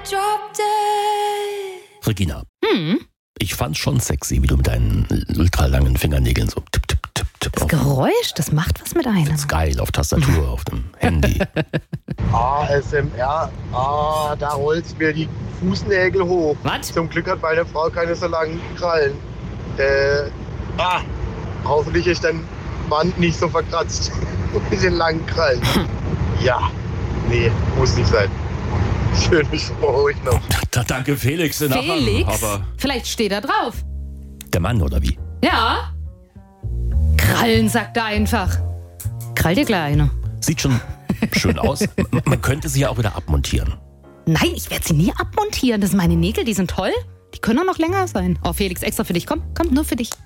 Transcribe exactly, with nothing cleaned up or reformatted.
Regina, Hm? ich fand's schon sexy, wie du mit deinen ultralangen Fingernägeln so tipp, tipp, tipp, tipp. Das auf- Geräusch, das macht was mit einem. Das ist geil, auf Tastatur, auf dem Handy. A S M R, ah, da rollt's mir die Fußnägel hoch. Was? Zum Glück hat meine Frau keine so langen Krallen. Äh, ah, hoffentlich ist dein Mann nicht so verkratzt mit den langen Krallen. Ja, nee, muss nicht sein. Schön, mich froh ich noch. Da, danke, Felix. Nachher, Felix? Aber Vielleicht steht er drauf. der Mann, oder wie? Ja? Krallen, sagt er einfach. Krall dir gleich eine. Sieht schon schön aus. M- Man könnte sie ja auch wieder abmontieren. Nein, ich werde sie nie abmontieren. Das sind meine Nägel, die sind toll. Die können auch noch länger sein. Oh, Felix, extra für dich. Komm, komm, nur für dich.